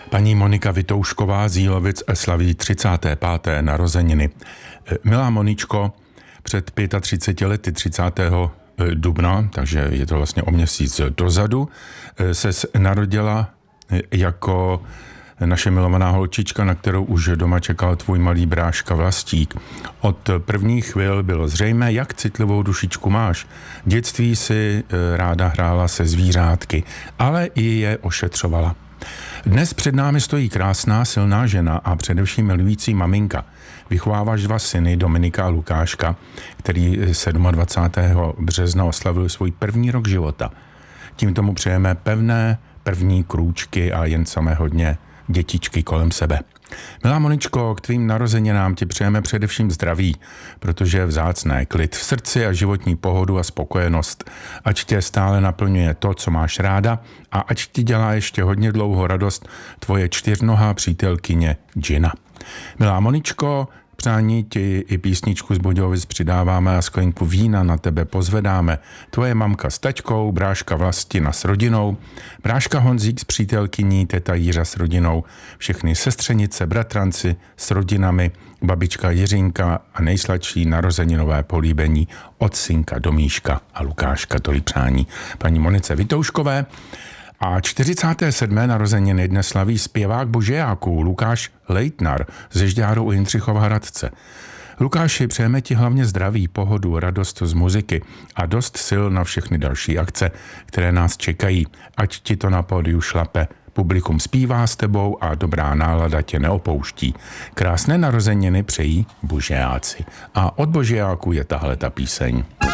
Paní Monika Vitoušková z Jílovic slaví 35. narozeniny. Milá Moničko, před 35 lety 30. dubna, takže je to vlastně o měsíc dozadu, ses narodila jako naše milovaná holčička, na kterou už doma čekal tvůj malý bráška Vlastík. Od prvních chvil bylo zřejmé, jak citlivou dušičku máš. V dětství si ráda hrála se zvířátky, ale i je ošetřovala. Dnes před námi stojí krásná, silná žena a především milující maminka. Vychováváš 2 syny, Dominika a Lukáška, který 27. března oslavil svůj první rok života. Tím tomu přejeme pevné první krůčky a jen samé hodně dětičky kolem sebe. Milá Moničko, k tvým narozeninám ti přejeme především zdraví, protože je vzácné, klid v srdci a životní pohodu a spokojenost. Ať tě stále naplňuje to, co máš ráda, a ať ti dělá ještě hodně dlouho radost tvoje 4nohá přítelkyně Gina. Milá Moničko, přání ti i písničku z Budějovic přidáváme a sklenku vína na tebe pozvedáme. Tvoje mamka s taťkou, bráška Vlastina s rodinou, bráška Honzík s přítelkyní, teta Jiřa s rodinou, všechny sestřenice, bratranci s rodinami, babička Jiřinka a nejsladší narozeninové políbení od synka Domíška a Lukáška. Tolik přání paní Monice Vitouškové. A 47. narozeniny dnes slaví zpěvák božejáků Lukáš Leitnar ze Žďáru u Jindřichova Hradce. Lukáši, přejeme ti hlavně zdraví, pohodu, radost z muziky a dost sil na všechny další akce, které nás čekají. Ať ti to na pódiu šlape, publikum zpívá s tebou a dobrá nálada tě neopouští. Krásné narozeniny přejí božejáci. A od božejáků je tahle ta píseň.